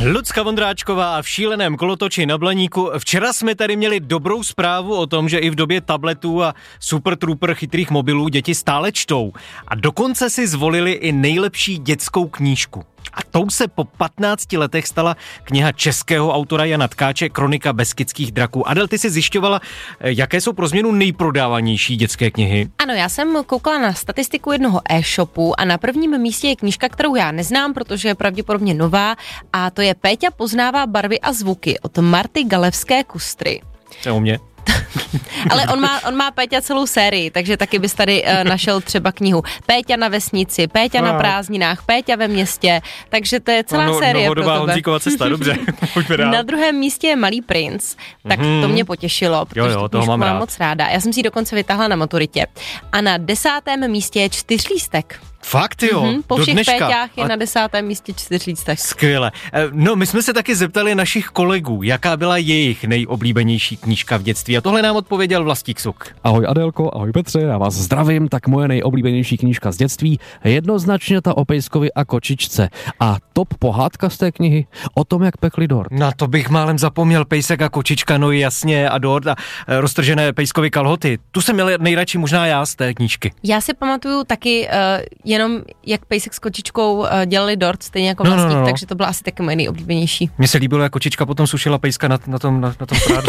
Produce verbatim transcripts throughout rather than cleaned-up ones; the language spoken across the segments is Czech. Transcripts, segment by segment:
Lucka Vondráčková a v šíleném kolotoči na Blaníku. Včera jsme tady měli dobrou zprávu o tom, že i v době tabletů a super trooper chytrých mobilů děti stále čtou. A dokonce si zvolili i nejlepší dětskou knížku. A tou se po patnácti letech stala kniha českého autora Jana Tkáče Kronika Beskydských draků. Adel, ty jsi zjišťovala, jaké jsou pro změnu nejprodávanější dětské knihy? Ano, já jsem koukala na statistiku jednoho e-shopu a na prvním místě je knížka, kterou já neznám, protože je pravděpodobně nová, a to je Péťa poznává barvy a zvuky od Marty Galevské Kustry. To je u mě. Ale on má, on má Péťa celou sérii, takže taky bys tady uh, našel třeba knihu Péťa na vesnici, Péťa no. na prázdninách, Péťa ve městě, takže to je celá no, série pro tebe. Honzíková cesta, dobře. Na druhém místě je Malý princ, tak mm-hmm. to mě potěšilo, protože jo, jo, toho mám, mám rád. moc ráda. Já jsem si ji dokonce vytáhla na maturitě. A na desátém místě je Čtyřlístek. Fakt jo, mm-hmm, po do všech dneška. Péťách je a... na desátém místě Čtyřlístek. Skvěle. No, my jsme se taky zeptali našich kolegů, jaká byla jejich nejoblíbenější knížka v dětství. A tohle nám odpověděl Vlastík Suk. Ahoj Adélko, ahoj Petře, já vás zdravím. Tak moje nejoblíbenější knížka z dětství je jednoznačně ta o pejskovi a kočičce. A top pohádka z té knihy o tom, jak pekli dort. Na to bych málem zapomněl, Pejsek a kočička, no jasně, a dort a roztržené pejskovy kalhoty. Tu jsem měl nejradši možná já z té knížky. Já si pamatuju taky uh, jenom, jak Pejsek s kočičkou uh, dělali dort, stejně jako no, Vlastík, no, no. takže to byla asi taky moje nejoblíbenější. Mně se líbilo, jak kočička potom sušila pejska na, na tom, na, na tom prádu.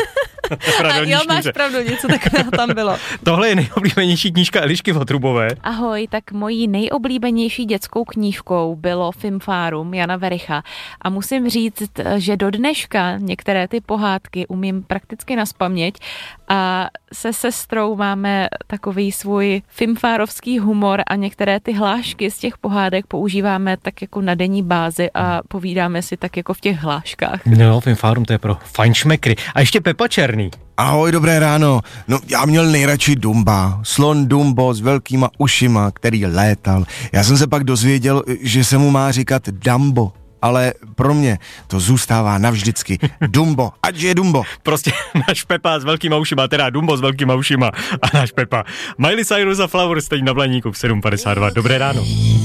A jo, máš pravdu, něco takového tam bylo. Tohle je nejoblíbenější knížka Elišky Votrubové. Ahoj, tak mojí nejoblíbenější dětskou knížkou bylo Fimfárum Jana Vericha. A musím říct, že do dneška některé ty pohádky umím prakticky nazpaměť a se sestrou máme takový svůj fimfárovský humor a některé ty hlášky z těch pohádek používáme tak jako na denní bázi a povídáme si tak jako v těch hláškách. No, Fimfárum to je pro fajnšmekry. A ještě Pepa Černý. Ahoj, dobré ráno. No, já měl nejradši Dumba, slon Dumbo s velkýma ušima, který létal. Já jsem se pak dozvěděl, že se mu má říkat Dumbo, ale pro mě to zůstává navždycky Dumbo, ať je Dumbo. Prostě náš Pepa s velkýma ušima, teda Dumbo s velkýma ušima a náš Pepa. Miley Cyrus a Flowers teď na Blaníku v sedm padesát dva. Dobré ráno.